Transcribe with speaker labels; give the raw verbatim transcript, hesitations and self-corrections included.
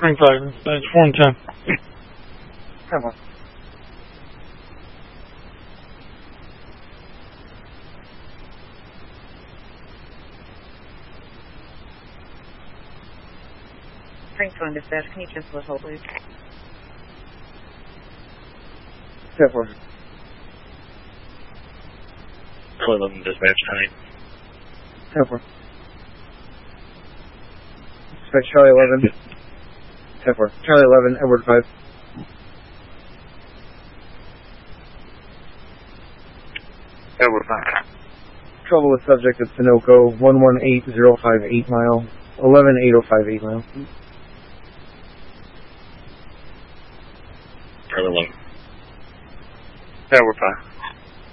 Speaker 1: Spring Titan, that's four and ten.
Speaker 2: ten one.
Speaker 3: Spring One dispatch, can you cancel this hold, please?
Speaker 2: ten four.
Speaker 4: Charlie eleven dispatch tonight.
Speaker 2: ten four. Dispatch Charlie eleven. ten four. Charlie eleven, Edward five.
Speaker 4: Edward five.
Speaker 2: Trouble with subject at Sunoco, one one eight zero five eight mile, eleven eight zero five eight mile.
Speaker 4: Charlie eleven. Edward five.